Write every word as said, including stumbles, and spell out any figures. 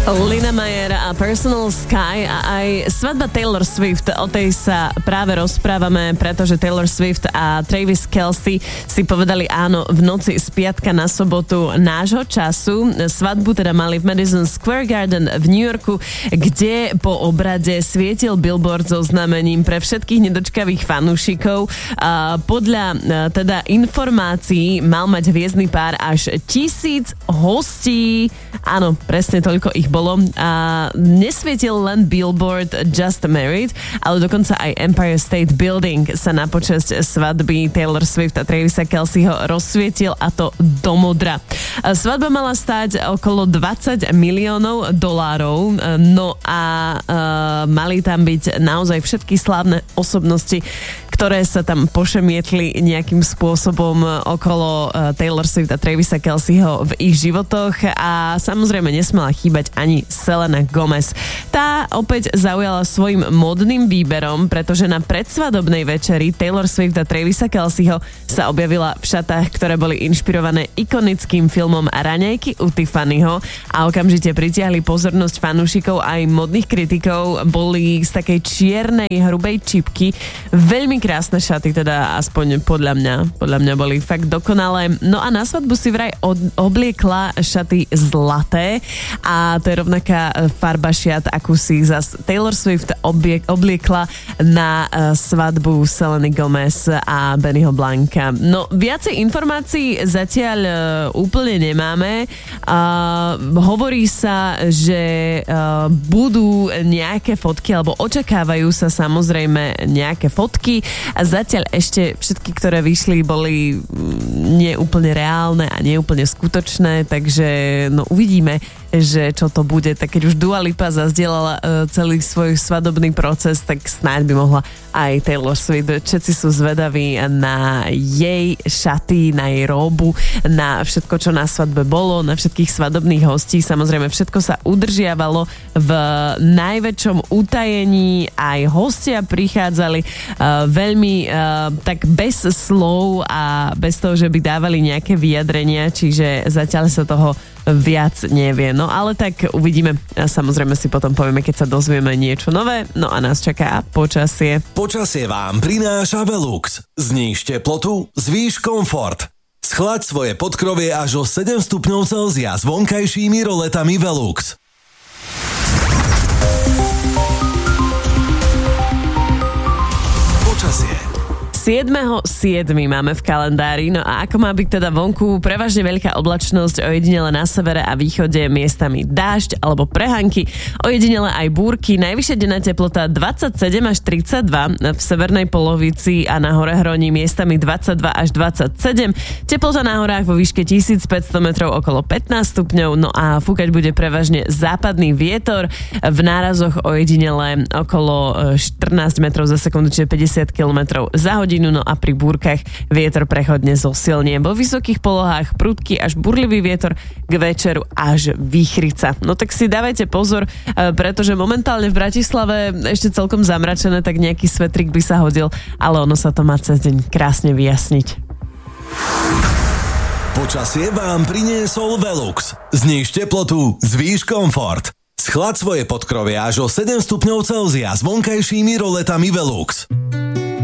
Lina Meyer a Personal Sky a aj svadba Taylor Swift, o tej sa práve rozprávame, pretože Taylor Swift a Travis Kelce si povedali áno v noci z piatka na sobotu nášho času. Svadbu teda mali v Madison Square Garden v New Yorku, kde po obrade svietil billboard so znamením pre všetkých nedočkavých fanúšikov. A podľa teda informácií mal mať hviezdny pár až tisíc hostí. Áno, presne toľko ich bolo a nesvietil len billboard Just Married, ale dokonca aj Empire State Building sa na počesť svadby Taylor Swift a Travisa Kelceho rozsvietil, a to do modra. Svadba mala stáť okolo dvadsať miliónov dolárov, no a uh, mali tam byť naozaj všetky slávne osobnosti, ktoré sa tam pošemietli nejakým spôsobom okolo uh, Taylor Swift a Travisa Kelceho v ich životoch, a samozrejme nesmela chýbať ani Selena Gomez. Tá opäť zaujala svojim módnym výberom, pretože na predsvadobnej večeri Taylor Swift a Travisa Kelceho sa objavila v šatách, ktoré boli inšpirované ikonickým filmom Raňajky u Tiffanyho, a okamžite pritiahli pozornosť fanúšikov aj modných kritikov. Boli z takej čiernej hrubej čipky. Veľmi krásne šaty, teda aspoň podľa mňa. Podľa mňa boli fakt dokonalé. No a na svadbu si vraj od- obliekla šaty zlaté, a to je rovnaká farba šiat, akú si zas Taylor Swift obie- obliekla na uh, svadbu Seleny Gomez a Bennyho Blanka. No, viacej informácií zatiaľ uh, úplne nemáme. Uh, hovorí sa, že uh, budú nejaké fotky, alebo očakávajú sa samozrejme nejaké fotky. A zatiaľ ešte všetky, ktoré vyšli, boli nie úplne reálne a nie úplne skutočné, takže no uvidíme, že čo to bude. Tak keď už Dua Lipa zazdielala uh, celý svoj svadobný proces, tak snáď by mohla aj Taylor Swift. Všetci sú zvedaví na jej šaty, na jej róbu, na všetko, čo na svadbe bolo, na všetkých svadobných hostí. Samozrejme, všetko sa udržiavalo v najväčšom utajení. Aj hostia prichádzali uh, veľmi uh, tak bez slov a bez toho, že by dávali nejaké vyjadrenia, čiže zatiaľ sa toho viac nevie. No ale tak uvidíme. A samozrejme si potom povieme, keď sa dozvieme niečo nové. No a nás čaká počasie. Počasie vám prináša Velux. Zníž teplotu, zvýš komfort. Schlaď svoje podkrovie až o sedem stupňov Celzia s vonkajšími roletami Velux. Počasie. siedmeho siedmeho máme v kalendári, no a ako má byť teda vonku, prevažne veľká oblačnosť, ojedinele na severe a východe miestami dážď alebo prehánky, ojedinele aj búrky, najvyššia denná teplota dvadsaťsedem až tridsaťdva, v severnej polovici a na hore hroní miestami dvadsaťdva až dvadsaťsedem, teplota na horách vo výške tisícpäťsto metrov okolo pätnásť stupňov, no a fúkať bude prevažne západný vietor, v nárazoch ojedinele okolo štrnásť metrov za sekundu, čiže päťdesiat kilometrov za hodinu. No a pri búrkach vietor prechodne zosilnie. Vo vysokých polohách prudký až burlivý vietor, k večeru až výchrica. No tak si dávajte pozor, pretože momentálne v Bratislave ešte celkom zamračené, tak nejaký svetrik by sa hodil, ale ono sa to má cez deň krásne vyjasniť. Počasie vám priniesol Velux. Zníž teplotu, zvýš komfort. Schlaď svoje podkrovie až o sedem stupňov Celzia s vonkajšími roletami Velux.